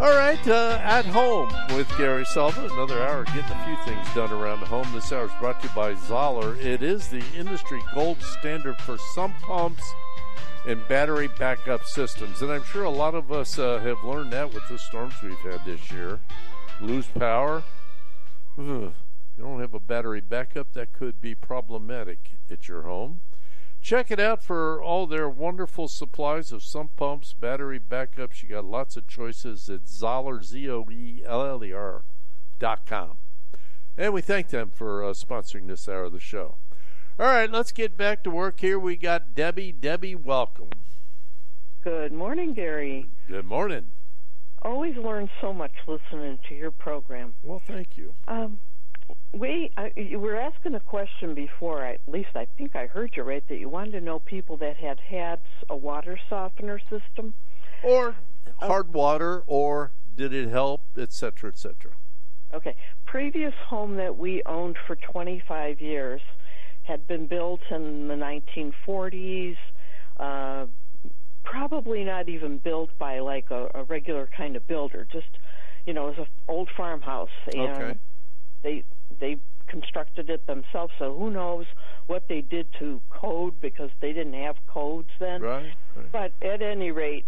All right, At Home with Gary Sullivan. Another hour getting a few things done around the home. This hour is brought to you by Zoller. It is the industry gold standard for sump pumps and battery backup systems. And I'm sure a lot of us have learned that with the storms we've had this year. Lose power. If you don't have a battery backup, that could be problematic at your home. Check it out for all their wonderful supplies of sump pumps, battery backups. You got lots of choices at Zoller, ZOELLER.com. And we thank them for sponsoring this hour of the show. All right, let's get back to work here. We got Debbie. Debbie, welcome. Good morning, Gary. Good morning. Always learn so much listening to your program. Well, thank you. You were asking a question before. At least I think I heard you right, that you wanted to know people that had a water softener system. Or hard water, or did it help, et cetera, et cetera. Okay. Previous home that we owned for 25 years had been built in the 1940s, probably not even built by like a regular kind of builder, just, it was an old farmhouse. And okay. They constructed it themselves, so who knows what they did to code, because they didn't have codes then. Right. But at any rate,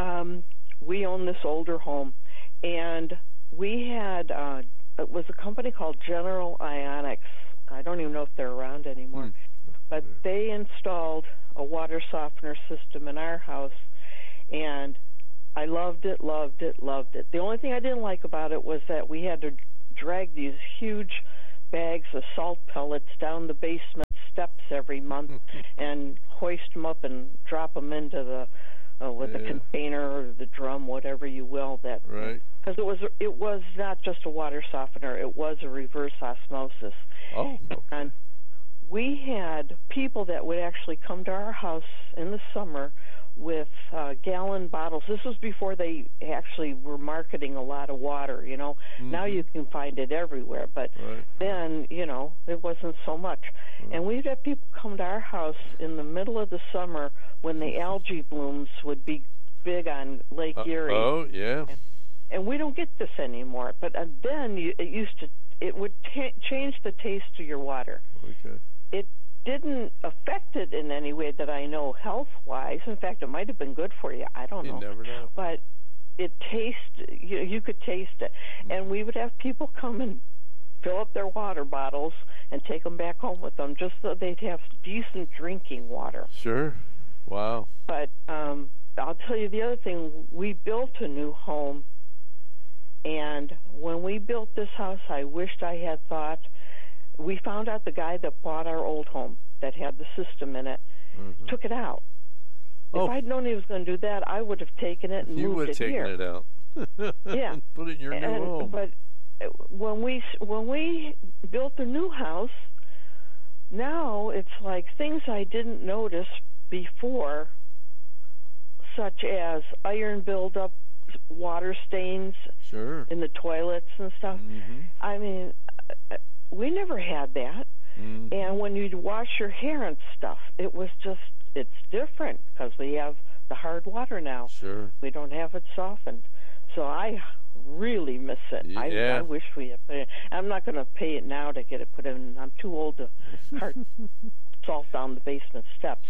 we own this older home, and we had, it was a company called General Ionics. I don't even know if they're around anymore. But they installed a water softener system in our house, and I loved it. The only thing I didn't like about it was that we had to drag these huge bags of salt pellets down the basement steps every month and hoist them up and drop them into the the container or the drum, whatever you will. That right. Because it was not just a water softener; it was a reverse osmosis. Oh. Okay. And we had people that would actually come to our house in the summer with gallon bottles. This was before they actually were marketing a lot of water, Mm-hmm. Now you can find it everywhere, but then, it wasn't so much. And we'd have people come to our house in the middle of the summer when the algae blooms would be big on Lake Erie. Oh, yeah. And we don't get this anymore, but then it would change the taste of your water. Okay. It didn't affect it in any way that I know health-wise. In fact, it might have been good for you. I don't know. You never know. But it you could taste it. And we would have people come and fill up their water bottles and take them back home with them just so they'd have decent drinking water. Sure. Wow. But I'll tell you the other thing. We built a new home, and when we built this house, I wished I had thought. We found out the guy that bought our old home that had the system in it took it out. If I'd known he was going to do that, I would have taken it and moved it here. You would have taken it out. Yeah. And put it in your new home. But when we built the new house, now it's like things I didn't notice before, such as iron buildup, water stains in the toilets and stuff. Mm-hmm. I mean, we never had that. Mm-hmm. And when you'd wash your hair and stuff, it's different because we have the hard water now. Sure. We don't have it softened. So I really miss it. Yeah. I wish we had put it. I'm not going to pay it now to get it put in. I'm too old to cart salt down the basement steps.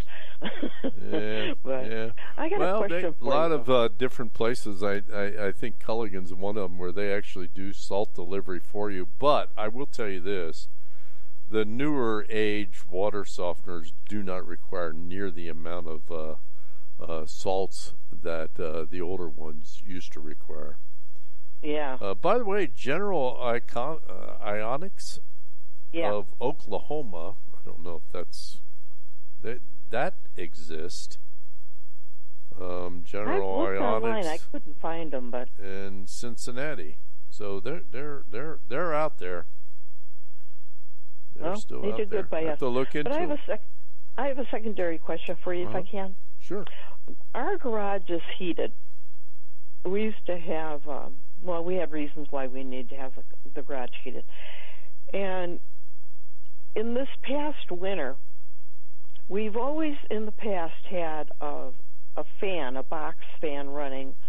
But I got a question for you. A lot of different places. I think Culligan's one of them where they actually do salt delivery for you. But I will tell you this. The newer age water softeners do not require near the amount of salts that the older ones used to require. Yeah. By the way, General Ionics of Oklahoma, I don't know if that exists. General I looked Ionics. online. I couldn't find them, but in Cincinnati, so they're out there. They're still they out did there. good by us. Have to look into. But I have a secondary question for you, if I can. Sure. Our garage is heated. We used to have, we had reasons why we need to have the garage heated. And in this past winter, we've always in the past had a fan, a box fan running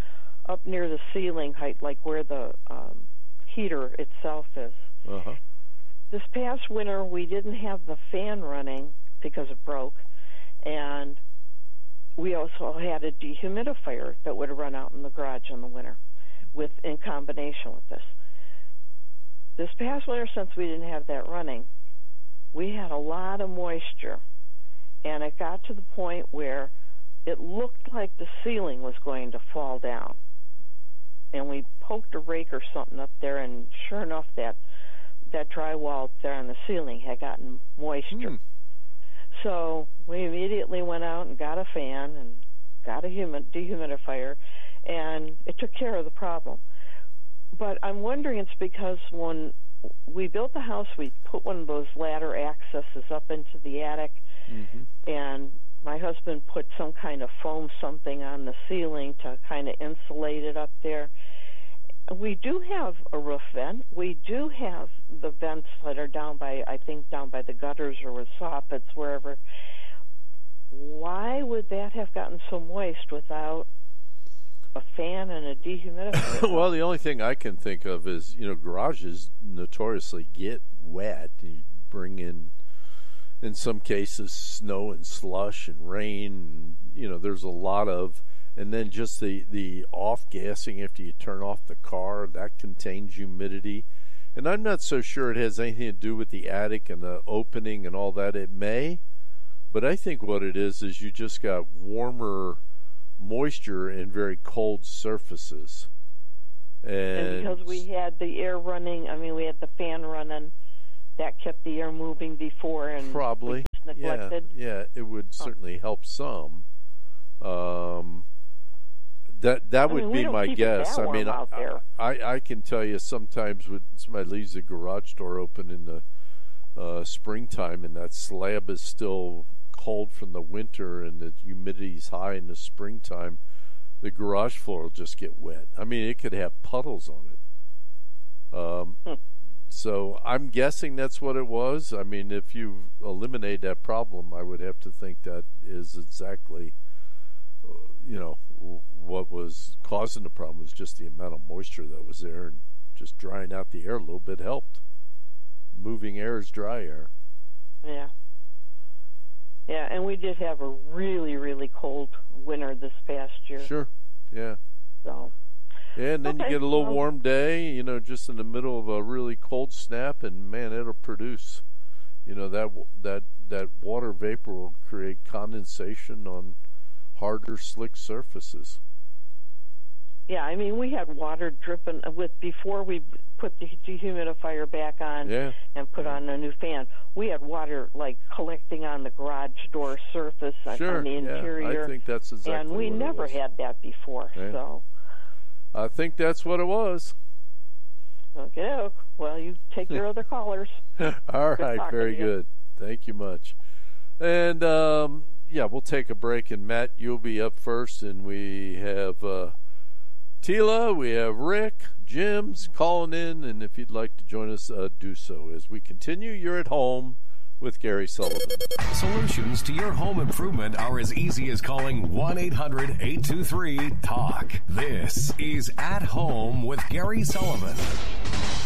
up near the ceiling height, like where the heater itself is. Uh-huh. This past winter, we didn't have the fan running because it broke, and we also had a dehumidifier that would run out in the garage in the winter in combination with this. This past winter, since we didn't have that running, we had a lot of moisture, and it got to the point where it looked like the ceiling was going to fall down. And we poked a rake or something up there, and sure enough, that drywall up there on the ceiling had gotten moisture. So we immediately went out and got a fan and got a dehumidifier, and it took care of the problem. But I'm wondering, it's because when we built the house, we put one of those ladder accesses up into the attic, and my husband put some kind of foam something on the ceiling to kind of insulate it up there. We do have a roof vent. We do have the vents that are down by the gutters or with soffits, wherever. Why would that have gotten so moist without a fan and a dehumidifier? Well, the only thing I can think of is, garages notoriously get wet. You bring in some cases, snow and slush and rain. There's a lot of, and then just the off-gassing after you turn off the car, that contains humidity. And I'm not so sure it has anything to do with the attic and the opening and all that. It may, but I think what it is you just got warmer moisture in very cold surfaces. And because we had the air running, we had the fan running, that kept the air moving before, and probably neglected. Yeah, it would certainly help some. That would be my guess. I can tell you sometimes when somebody leaves the garage door open in the springtime, and that slab is still cold from the winter, and the humidity's high in the springtime, the garage floor will just get wet. It could have puddles on it. So I'm guessing that's what it was. If you eliminate that problem, I would have to think that is exactly, what was causing the problem was just the amount of moisture that was there, and just drying out the air a little bit helped. Moving air is dry air. Yeah. Yeah, and we did have a really, really cold winter this past year. Sure, yeah. So. Yeah, and then you get a little warm day, just in the middle of a really cold snap, and man, it'll produce, that water vapor will create condensation on harder, slick surfaces. Yeah, we had water dripping before we put the dehumidifier back on and put on a new fan. We had water collecting on the garage door surface, on the interior. I think that's exactly and we what never it was. had that before. Yeah. So I think that's what it was. Okay, well, you take your other callers. All right, very good. Thank you much. And we'll take a break, and Matt, you'll be up first, and we have Tila, we have Rick, Jim's calling in, and if you'd like to join us, do so. As we continue, you're at home with Gary Sullivan. Solutions to your home improvement are as easy as calling 1-800-823-TALK. This is At Home with Gary Sullivan.